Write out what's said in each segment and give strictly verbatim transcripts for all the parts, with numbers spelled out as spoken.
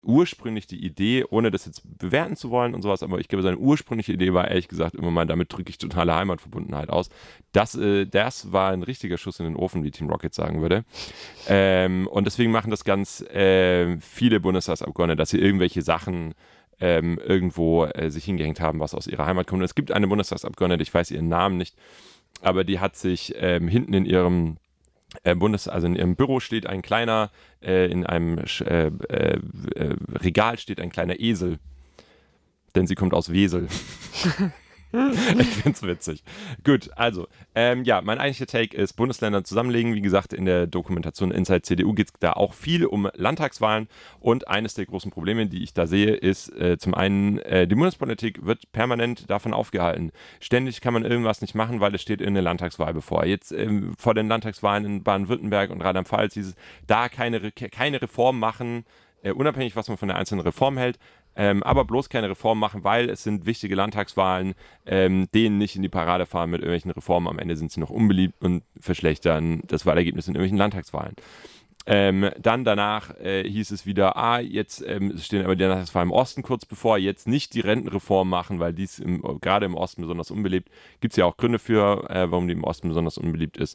ursprünglich die Idee, ohne das jetzt bewerten zu wollen und sowas, aber ich glaube, seine ursprüngliche Idee war ehrlich gesagt immer mal, damit drücke ich totale Heimatverbundenheit aus. Das, äh, das war ein richtiger Schuss in den Ofen, wie Team Rocket sagen würde. Ähm, und deswegen machen das ganz äh, viele Bundestagsabgeordnete, dass sie irgendwelche Sachen ähm, irgendwo äh, sich hingehängt haben, was aus ihrer Heimat kommt. Und es gibt eine Bundestagsabgeordnete, ich weiß ihren Namen nicht, aber die hat sich ähm, hinten in ihrem Äh, Bundes, also in ihrem Büro steht ein kleiner, äh, in einem äh, äh, Regal steht ein kleiner Esel, denn sie kommt aus Wesel. Ich find's witzig. Gut, also, ähm, ja, mein eigentlicher Take ist Bundesländer zusammenlegen. Wie gesagt, in der Dokumentation Inside C D U geht es da auch viel um Landtagswahlen und eines der großen Probleme, die ich da sehe, ist äh, zum einen, äh, die Bundespolitik wird permanent davon aufgehalten. Ständig kann man irgendwas nicht machen, weil es steht irgendeine Landtagswahl bevor. Jetzt ähm, vor den Landtagswahlen in Baden-Württemberg und Rheinland-Pfalz hieß es, da keine, keine Reform machen, äh, unabhängig, was man von der einzelnen Reform hält. Ähm, aber bloß keine Reform machen, weil es sind wichtige Landtagswahlen, ähm, denen nicht in die Parade fahren mit irgendwelchen Reformen. Am Ende sind sie noch unbeliebt und verschlechtern das Wahlergebnis in irgendwelchen Landtagswahlen. Ähm, dann danach äh, hieß es wieder, ah, jetzt ähm, stehen aber die Landtagswahlen im Osten kurz bevor, jetzt nicht die Rentenreform machen, weil dies im, gerade im Osten besonders unbeliebt. Gibt es ja auch Gründe für, äh, warum die im Osten besonders unbeliebt ist.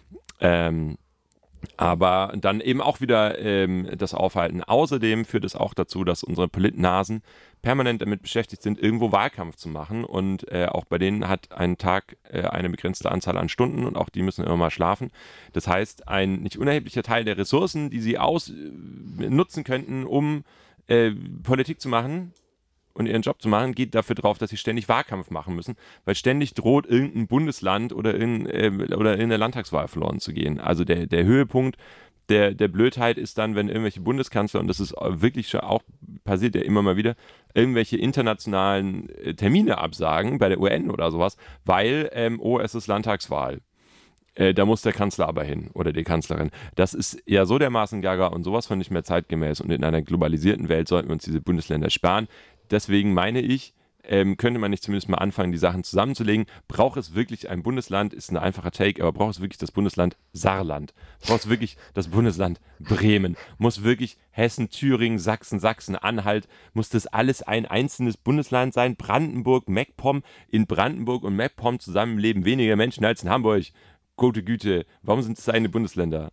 Ähm, Aber dann eben auch wieder ähm, das Aufhalten. Außerdem führt es auch dazu, dass unsere Politnasen permanent damit beschäftigt sind, irgendwo Wahlkampf zu machen. Und äh, auch bei denen hat ein Tag äh, eine begrenzte Anzahl an Stunden und auch die müssen immer mal schlafen. Das heißt, ein nicht unerheblicher Teil der Ressourcen, die sie aus, äh, nutzen könnten, um äh, Politik zu machen und ihren Job zu machen, geht dafür drauf, dass sie ständig Wahlkampf machen müssen, weil ständig droht irgendein Bundesland oder, in, äh, oder in eine Landtagswahl verloren zu gehen. Also der, der Höhepunkt der, der Blödheit ist dann, wenn irgendwelche Bundeskanzler, und das ist wirklich schon auch passiert ja immer mal wieder, irgendwelche internationalen äh, Termine absagen bei der U N oder sowas, weil, ähm, oh, es ist Landtagswahl. Äh, da muss der Kanzler aber hin oder die Kanzlerin. Das ist ja so dermaßen gaga und sowas von nicht mehr zeitgemäß und in einer globalisierten Welt sollten wir uns diese Bundesländer sparen. Deswegen meine ich, ähm, könnte man nicht zumindest mal anfangen, die Sachen zusammenzulegen. Braucht es wirklich ein Bundesland, ist ein einfacher Take, aber braucht es wirklich das Bundesland Saarland? Braucht es wirklich das Bundesland Bremen? Muss wirklich Hessen, Thüringen, Sachsen, Sachsen, Anhalt, muss das alles ein einzelnes Bundesland sein? Brandenburg, MacPom, in Brandenburg und MacPom zusammen leben weniger Menschen als in Hamburg. Gute Güte, warum sind es eine Bundesländer?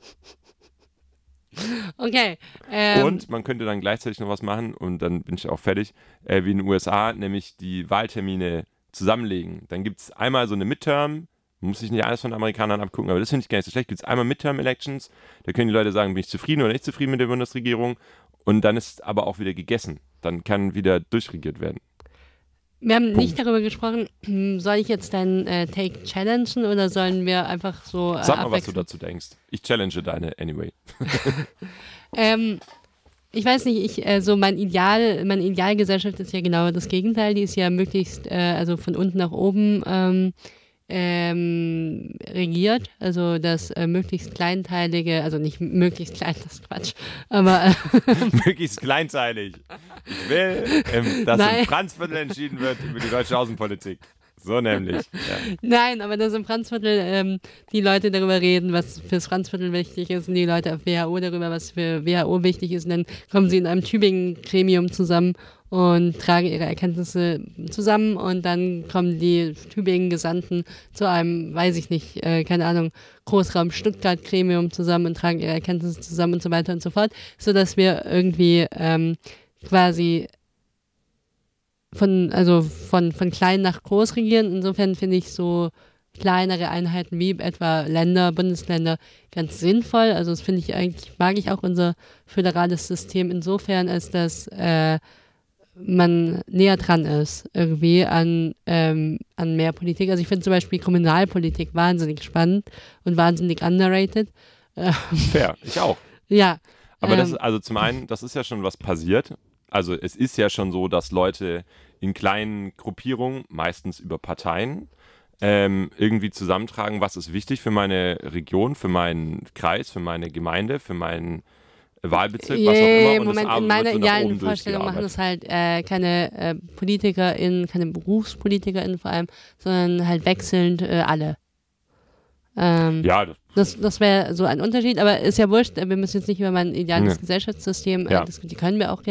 Okay. Ähm, und man könnte dann gleichzeitig noch was machen, und dann bin ich auch fertig, äh, wie in den U S A, nämlich die Wahltermine zusammenlegen. Dann gibt es einmal so eine Midterm, muss sich nicht alles von den Amerikanern abgucken, aber das finde ich gar nicht so schlecht. Gibt es einmal Midterm-Elections, da können die Leute sagen, bin ich zufrieden oder nicht zufrieden mit der Bundesregierung, und dann ist aber auch wieder gegessen. Dann kann wieder durchregiert werden. Wir haben Punkt. nicht darüber gesprochen, soll ich jetzt deinen äh, Take challengen oder sollen wir einfach so äh, Sag mal, was du abwechseln? dazu denkst. Ich challenge deine anyway. ähm, ich weiß nicht, ich, äh, so mein Ideal, meine Idealgesellschaft ist ja genau das Gegenteil. Die ist ja möglichst, äh, also von unten nach oben ähm, ähm, regiert. Also das äh, möglichst kleinteilige, also nicht möglichst klein, das ist Quatsch, aber äh, Möglichst kleinteilig. Ich will, ähm, dass Nein. im Franzviertel entschieden wird über die deutsche Außenpolitik. So nämlich. Ja. Nein, aber dass im Franzviertel ähm, die Leute darüber reden, was fürs Franzviertel wichtig ist, und die Leute auf W H O darüber, was für W H O wichtig ist. Und dann kommen sie in einem Tübingen-Gremium zusammen und tragen ihre Erkenntnisse zusammen, und dann kommen die Tübingen-Gesandten zu einem, weiß ich nicht, äh, keine Ahnung, Großraum Stuttgart-Gremium zusammen und tragen ihre Erkenntnisse zusammen und so weiter und so fort, sodass wir irgendwie ähm, quasi von, also von, von klein nach groß regieren. Insofern finde ich so kleinere Einheiten wie etwa Länder, Bundesländer ganz sinnvoll. Also das finde ich eigentlich, mag ich auch unser föderales System insofern, als dass äh, man näher dran ist irgendwie an, ähm, an mehr Politik. Also ich finde zum Beispiel Kommunalpolitik wahnsinnig spannend und wahnsinnig underrated. Fair, ich auch. Ja. Aber ähm, das, also zum einen, das ist ja schon was passiert. Also es ist ja schon so, dass Leute in kleinen Gruppierungen, meistens über Parteien, ähm, irgendwie zusammentragen, was ist wichtig für meine Region, für meinen Kreis, für meine Gemeinde, für meinen Wahlbezirk, was auch immer. Und Moment, das in meiner wird so nach idealen oben Vorstellung machen durchgearbeitet. das halt äh, keine äh, PolitikerInnen, keine BerufspolitikerInnen vor allem, sondern halt wechselnd äh, alle. Ähm, Ja, das, das, das wäre so ein Unterschied, aber ist ja wurscht, wir müssen jetzt nicht über mein ideales Nee. Gesellschaftssystem äh, Ja. diskutieren, können wir auch gerne.